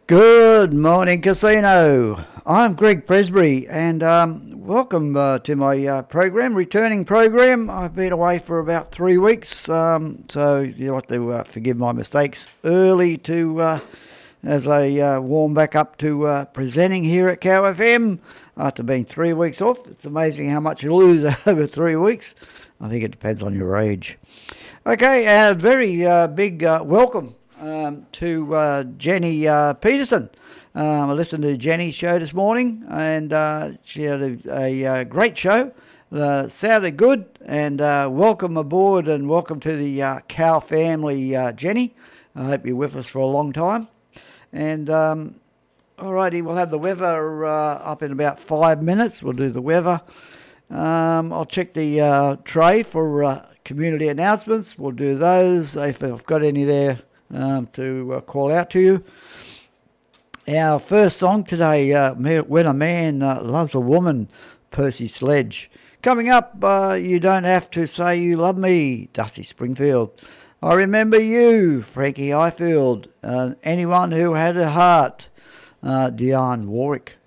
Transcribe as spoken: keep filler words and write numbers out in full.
Good morning, Casino. I'm Greg Presbury, and um, welcome uh, to my uh, program, returning program. I've been away for about three weeks, um, so you'll have to uh, forgive my mistakes early to uh, as I uh, warm back up to uh, presenting here at Cow F M after being three weeks off. It's amazing how much you lose over three weeks. I think it depends on your age. Okay, a very uh, big uh, welcome. Um, to uh, Jenny uh, Peterson. Um, I listened to Jenny's show this morning, and uh, she had a, a, a great show. Uh, sounded good, and uh, welcome aboard, and welcome to the uh, Cow family, uh, Jenny. I hope you're with us for a long time. And um, alrighty, we'll have the weather uh, up in about five minutes. We'll do the weather. Um, I'll check the uh, tray for uh, community announcements. We'll do those if I've got any there. Um, to uh, call out to you. Our first song today, uh, When a Man uh, Loves a Woman, Percy Sledge. Coming up, uh, You Don't Have to Say You Love Me, Dusty Springfield. I Remember You, Frankie Highfield. Uh, anyone Who Had a Heart, uh, Dionne Warwick.